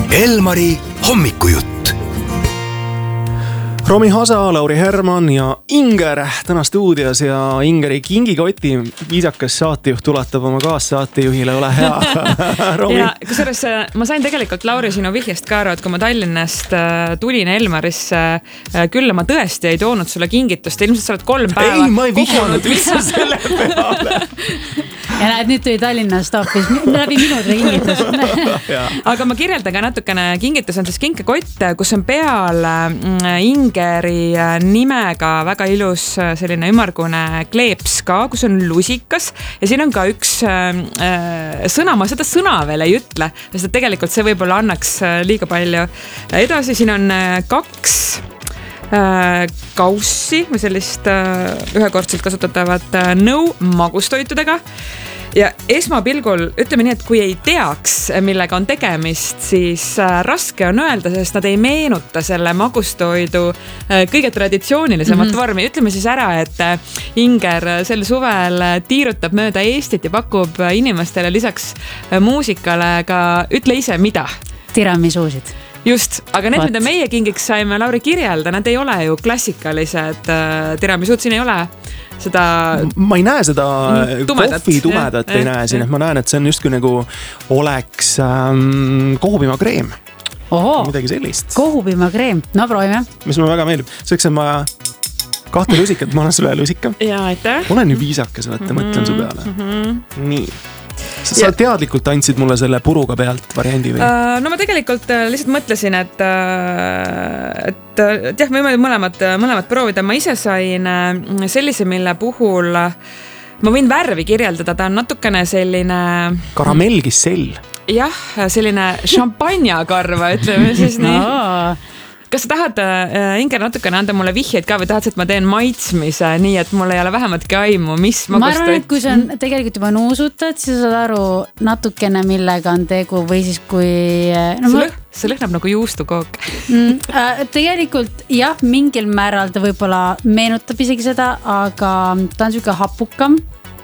Elmari hommikujutt. Romi Hasa, Lauri Herman ja Inger täna stuudios ja Ingeri kingikoti viisakas saatejuht tuletab oma kaassaatejuhile, ole hea. Ja kusjuures ma sain tegelikult Lauri sinu vihjest ka aru, et kui ma Tallinnast tulin Elmarisse küll, ma tõesti ei toonud sulle kingitust, ilmselt sa oled 3 päeva. Ei, ma ei vihjanud üldse selle peale. Ja näed, nüüd tuli Tallinnast hoopis läbi minude kingitus. Aga ma kirjeldan ka natukene, kingitus on siis kinkekott, kus on peal Ingeri nimega väga ilus selline ümargune kleeps ka, kus on lusikas ja siin on ka üks sõna, ma seda sõna veel ei ütle, sest tegelikult see võib-olla annaks liiga palju edasi, siin on 2 kaussi või sellist ühekordselt kasutatavat nõu magustoitudega. Ja esmapilgul ütleme nii, et kui ei teaks, millega on tegemist, siis raske on öelda, sest nad ei meenuta selle magustoidu kõige traditsioonilisemat vormi. Ütleme siis ära, et Inger sel suvel tiirutab mööda Eestit ja pakub inimestele lisaks muusikale ka, ütle ise mida? Tiramisuusid. Just, aga need, mida meie kingiks saime Lauri kirjelda, nad ei ole ju klassikalised tiramisud, siin ei ole seda... Ma ei näe seda kohvi tumedat, ei näe siin, et ma näen, et see on justkui nagu oleks kohupimakreem. Oho, midagi sellist. Kohupimakreem, no proovime. Mis mulle väga meeldib, selleks on vaja 2 lusikat, ma olen sulle lusika. Ja, aitäh. Olen ju viisakas, võtta, mõtlen su peale. Nii. Sa teadlikult andsid mulle selle puruga pealt variandi või? No ma tegelikult lihtsalt mõtlesin, et jah, me võime mõlemad proovida. Ma ise sain sellise, mille puhul ma võin värvi kirjeldada, ta on natukene selline... Karamellkissell. Jah, selline šampanjakarva, ütleme siis nii. Kas sa tahad, Inger, natukene anda mulle vihjeid ka või tahad, et ma teen maitsmise nii, et mul ei ole vähematki aimu, mis ma arvan, et kui sa tegelikult juba nuusutad, siis sa saad aru natukene, millega on tegu või siis kui... No, see lõhnab nagu juustukook. Tegelikult jah, mingil määral ta võib-olla meenutab isegi seda, aga ta on siuke hapukam.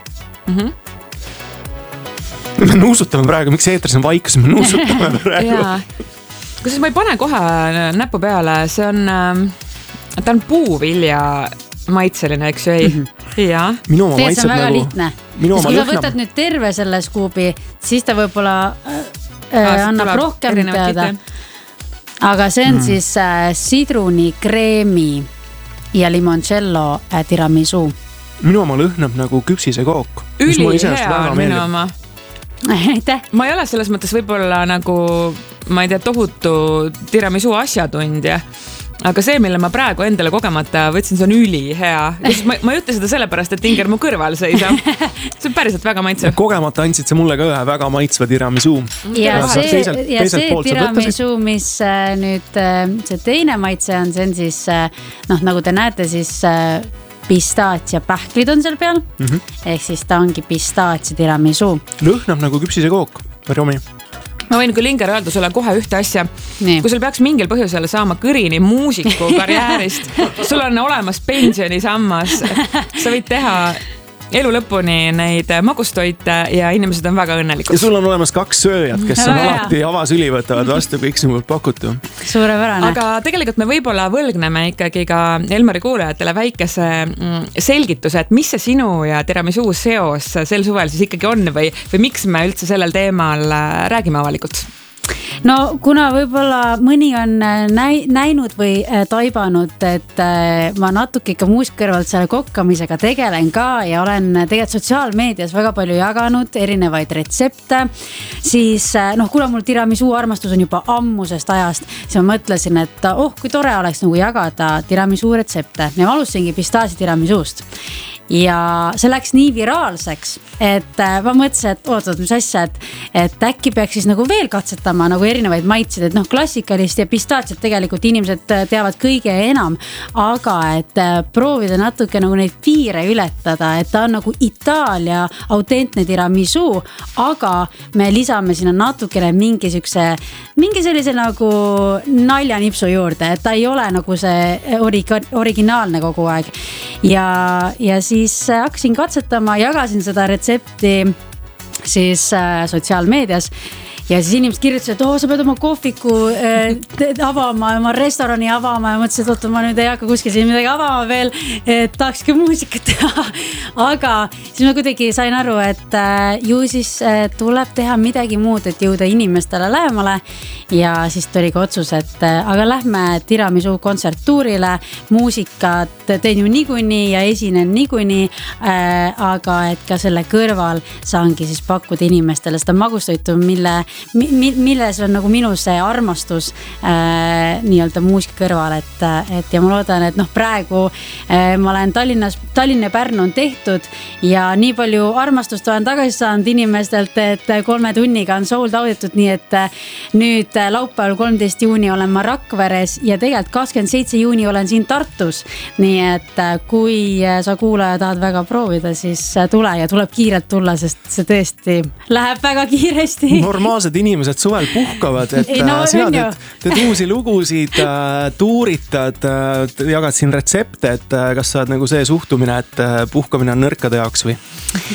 Me nuusutame praegu, miks eetris on vaikus, me nuusutame praegu. Kusjuures ma ei pane kohe näpu peale, see on, ta on puuvilja maitseline, eks ju ei? Ja. Minu oma maitseb nagu... väga lihtne. Kui sa võtad nüüd terve selle skuubi, siis ta võib-olla annab rohkem teada. Aga see on siis sidruni, kreemi ja limoncello tiramisu. Minu oma lõhnab nagu küpsise kook. Üli hea on minu oma. Aitäh. Ma ei ole selles mõttes võib-olla nagu, ma ei tea, tohutu tiramisu asjatundja, aga see, mille ma praegu endale kogemata võtsin, see on üli hea. Ma ei ütle seda sellepärast, et Inger mu kõrval seisab. See on päriselt väga maitsev. Kogemata andsid sa mulle ka ühe väga maitsva tiramisu. Ja see tiramisu, mis nüüd see teine maitse on, see on siis, nagu te näete, siis... pistaats ja pähklid on seal peal. Ehk siis ta ongi pistaats ja tiramisu. Lõhnab nagu küpsise kook, Romi. Ma võin küll Inger öelda sulle kohe ühte asja. Kui sul peaks mingil põhjusel saama kõrini muusiku karjäärist, sul on olemas pensionisammas, sa võid teha elu lõpuni neid magustoite ja inimesed on väga õnnelikud. Ja sul on olemas 2 sööjad, kes on alati avasüli võtavad vastu kõik sinu pakutu. Suurepärane. Aga tegelikult me võib-olla võlgneme ikkagi ka Elmari kuulajatele väikese selgituse, et mis see sinu ja tiramisu seos sel suvel siis ikkagi on või miks me üldse sellel teemal räägime avalikult? No kuna võib-olla mõni on näinud või taibanud, et ma natuke ikka muust kõrvalt selle kokkamisega tegelen ka ja olen tegelikult sotsiaalmeedias väga palju jaganud erinevaid retsepte, siis kuna mul tiramisu armastus on juba ammusest ajast, siis ma mõtlesin, et kui tore oleks nagu jagada tiramisu retsepte ja ma alustasingi pistaasi tiramisust. Ja see läks nii viraalseks, et ma mõtlesin, et ootad, mis asja, et äkki peaks siis nagu veel katsetama nagu erinevaid maitsid, et klassikalist ja pistaatset tegelikult inimesed teavad kõige enam, aga et proovida natuke nagu neid piire ületada, et ta on nagu Itaalia autentne tiramisu, aga me lisame sinna natukene mingi sellise nagu naljanipsu juurde, et ta ei ole nagu see originaalne kogu aeg ja siis hakkasin katsetama, jagasin seda retsepti siis sotsiaalmeedias ja siis inimesed kirjutasid, et sa pead oma kohviku avama, oma restorani avama ja mõtlesin, et oota, ma nüüd ei hakka kuskil siin midagi avama veel, et tahakski muusikat teha. Aga siis ma kuidagi sain aru, et ju siis tuleb teha midagi muud, et jõuda inimestele lähemale ja siis tuli ka otsus, et aga lähme Tiramisu kontserttuurile, muusikat teen ju niikuinii ja esinen niikuinii, aga et ka selle kõrval saangi siis pakkuda inimestele seda magustoitu, milles on nagu minu see armastus nii-öelda muusika kõrval, et ja ma loodan, et praegu ma olen Tallinna ja Pärnu on tehtud ja nii palju armastust olen tagasi saanud inimestelt, et 3 tunniga on sold auditud, nii et nüüd laupäeval 13. juuni olen ma Rakveres ja tegelikult 27. juuni olen siin Tartus, nii et kui sa kuulaja tahad väga proovida, siis tule ja tuleb kiirelt tulla, sest see tõesti läheb väga kiiresti. Normaalsed inimesed suvel puhkavad, et sina teed uusi lugusid, tuuritad, jagad siin retsepte, et kas sa oled nagu see suhtumine, et puhkamine on nõrkade jaoks või?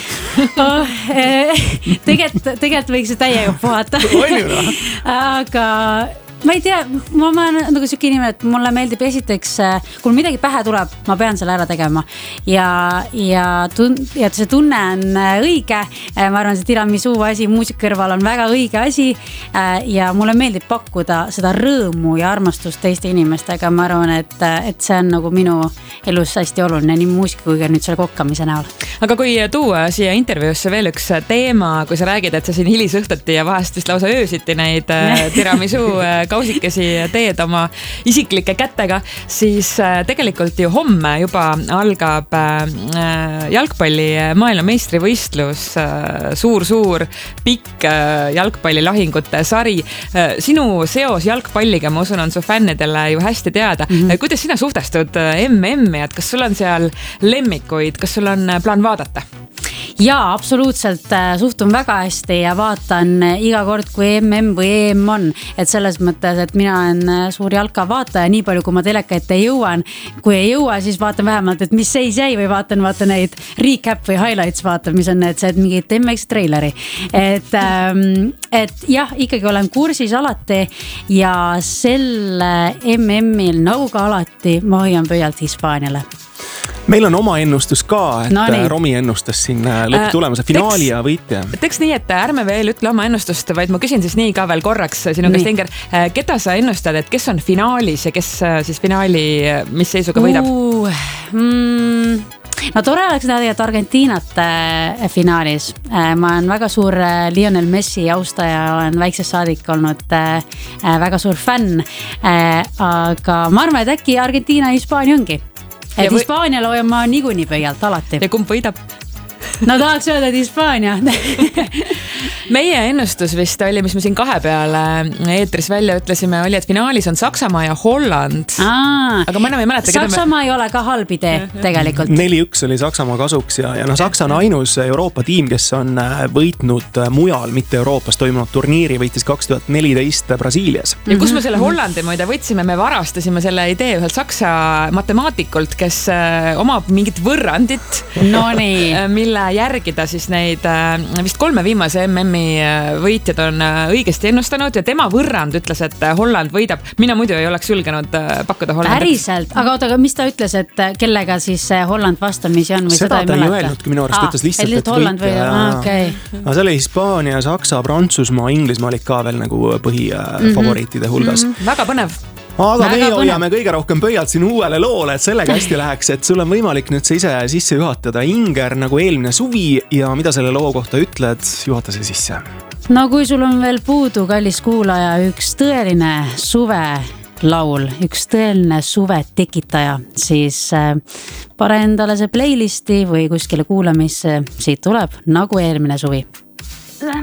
Tegelikult võiks täiega puhata. Aga ma ei tea, ma olen nagu siuke inimene, et mulle meeldib esiteks, kui midagi pähe tuleb, ma pean selle ära tegema ja see tunne on õige. Ma arvan, see Tiramisu asi muusika kõrval on väga õige asi ja mulle meeldib pakkuda seda rõõmu ja armastust teiste inimestega. Ma arvan, et see on nagu minu elus hästi oluline, nii muusika kui ka nüüd selle kokkamise näol. Aga kui tuua siia intervjuusse veel üks teema, kui sa räägid, et sa siin hilisõhtuti ja vahest vist lausa öösiti neid Tiramisu kausikesi teed oma isiklike kätega, siis tegelikult ju homme juba algab jalgpalli maailmameistrivõistlus, suur pikk jalgpallilahingute sari. Sinu seos jalgpalliga, ma usun, on su fännidele ju hästi teada. Kuidas sina suhtestud MM-i, et kas sul on seal lemmikuid, kas sul on plaan vaadata? Jaa, absoluutselt suhtun väga hästi ja vaatan iga kord, kui MM või EM on, et selles mõttes, et mina olen suur jalka vaataja, nii palju kui ma teleka ette jõuan. Kui ei jõua, siis vaatan vähemalt, et mis seis jäi või vaatan neid recap või highlights vaatan, mis on need mingid MX traileri. Et jah, ikkagi olen kursis alati ja selle MM-il nagu ka alati ma hoian pöialt Hispaaniale. Meil on oma ennustus ka, et Romi ennustas siin lõpptulemuse finaali ja võitja. Teeks nii, et ärme veel ütle oma ennustust, vaid ma küsin siis nii ka veel korraks sinu käest, Inger, keda sa ennustad, et kes on finaalis ja kes siis finaali, mis seisuga võidab? No tore oleks näha tegelikult Argentiinat finaalis. Ma olen väga suur Lionel Messi austaja, olen väiksest saadik olnud väga suur fänn, aga ma arvan, et äkki Argentiina ja Hispaania ongi. Et Hispaanial hoian ma niikuinii pöialt alati. Ja kumb võidab? No tahaks öelda, et Hispaania. Meie ennustus vist oli, mis me siin 2 peale eetris välja ütlesime, oli, et finaalis on Saksamaa ja Holland. Aga ma enam ei mäleta. Saksamaa ei ole ka halb idee tegelikult. 4-1 oli Saksamaa kasuks ja Saksa on ainus Euroopa tiim, kes on võitnud mujal, mitte Euroopas toimunud turniiri, võitis 2014 Brasiilias. Ja kus me selle Hollandi muide võtsime, me varastasime selle idee ühelt Saksa matemaatikult, kes omab mingit võrrandit, mille järgida siis neid vist 3 viimase MM-i võitjad on õigesti ennustanud ja tema võrrand ütles, et Holland võidab. Mina muidu ei oleks julgenud pakkuda Hollandit. Päriselt, aga mis ta ütles, et kellega siis Holland vastamisi on? Või seda ta ei öelnudki minu arust, ütles lihtsalt, et võitja. Aga see oli Hispaania, Saksa, Prantsusmaa, Inglismaa olid ka veel nagu põhifavoriitide hulgas. Väga põnev. Aga meie hoiame kõige rohkem pöialt siin uuele loole, et sellega hästi läheks, et sul on võimalik nüüd see ise sisse juhatada. Inger, nagu eelmine suvi ja mida selle loo kohta ütled, juhata see sisse. No kui sul on veel puudu, kallis kuulaja, üks tõeline suve laul, üks tõeline suve tekitaja, siis pane endale see playlisti või kuskile kuulamisse, siit tuleb nagu eelmine suvi.